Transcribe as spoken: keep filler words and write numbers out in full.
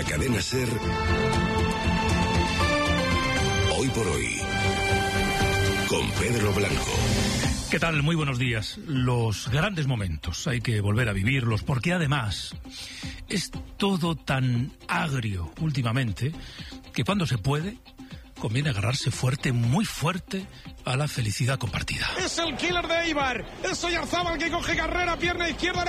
la cadena SER, Hoy por Hoy, con Pedro Blanco. ¿Qué tal? Muy buenos días. Los grandes momentos hay que volver a vivirlos, porque además es todo tan agrio últimamente que cuando se puede conviene agarrarse fuerte, muy fuerte, a la felicidad compartida. Es el killer de Eibar, es Oyarzábal que coge carrera, pierna izquierda.